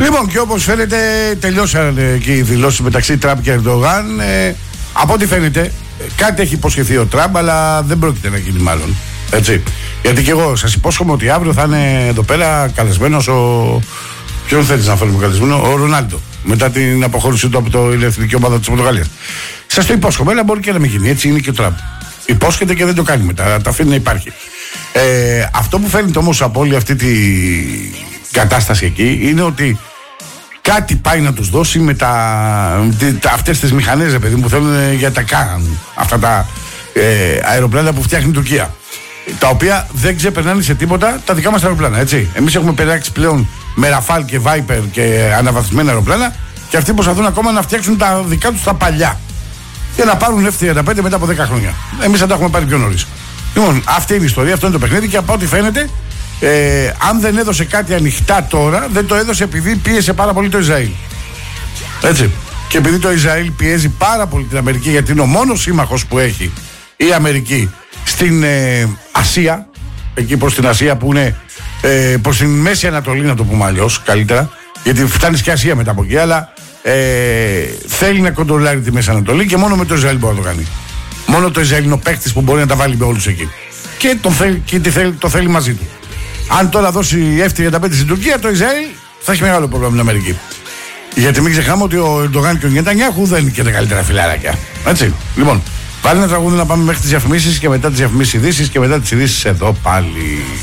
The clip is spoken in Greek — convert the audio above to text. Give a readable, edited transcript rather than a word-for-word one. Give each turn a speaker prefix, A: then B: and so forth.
A: Λοιπόν, και όπως φαίνεται, τελειώσαν και οι δηλώσεις μεταξύ Τραμπ και Ερντογάν. Από ό,τι φαίνεται, κάτι έχει υποσχεθεί ο Τραμπ, αλλά δεν πρόκειται να γίνει μάλλον. Έτσι. Γιατί και εγώ σας υπόσχομαι ότι αύριο θα είναι εδώ πέρα καλεσμένος ο. Ποιον θέλεις να φέρουμε καλεσμένο? Ο Ρονάλντο. Μετά την αποχώρησή του από την εθνική ομάδα της Πορτογαλίας. Σας το υπόσχομαι, αλλά μπορεί και να μην γίνει. Έτσι είναι και ο Τραμπ. Υπόσχεται και δεν το κάνει μετά. Τα αφήνει να υπάρχει. Αυτό που φαίνεται όμως από όλη αυτή τη κατάσταση εκεί είναι ότι κάτι πάει να τους δώσει με αυτές τις μηχανές, παιδί μου, που θέλουν για τα κάνουν. Αυτά τα αεροπλάνα που φτιάχνει η Τουρκία. Τα οποία δεν ξεπερνάνε σε τίποτα τα δικά μας αεροπλάνα, έτσι. Εμείς έχουμε περάξει πλέον με Ραφάλ και Viper και αναβαθμισμένα αεροπλάνα και αυτοί προσπαθούν ακόμα να φτιάξουν τα δικά τους τα παλιά. Και να πάρουν F-35 μετά από 10 χρόνια. Εμείς θα τα έχουμε πάρει πιο νωρίς. Λοιπόν, αυτή είναι η ιστορία, αυτό είναι το παιχνίδι και από ό,τι φαίνεται, αν δεν έδωσε κάτι ανοιχτά τώρα, δεν το έδωσε επειδή πίεσε πάρα πολύ το Ισραήλ. Έτσι. Και επειδή το Ισραήλ πιέζει πάρα πολύ την Αμερική, γιατί είναι ο μόνος σύμμαχος που έχει η Αμερική στην Ασία, εκεί προς την Ασία που είναι προς την Μέση Ανατολή, να το πούμε αλλιώς καλύτερα, γιατί φτάνει και Ασία μετά από εκεί, αλλά θέλει να κοντρολάρει τη Μέση Ανατολή και μόνο με το Ισραήλ μπορεί να το κάνει. Μόνο το Ισραήλ είναι ο παίκτης που μπορεί να τα βάλει με όλους εκεί. Και το θέλει μαζί του. Αν τώρα δώσει F-35 στην Τουρκία, το Ισραήλ θα έχει μεγάλο πρόβλημα με την Αμερική. Γιατί μην ξεχνάμε ότι ο Ερντογάν και ο Νετανιάχου δεν είναι και τα καλύτερα φιλάρακια. Έτσι. Λοιπόν, πάλι ένα τραγούδι να πάμε μέχρι τις διαφημίσεις και μετά τις διαφημίσεις ειδήσεις και μετά τις ειδήσεις εδώ πάλι.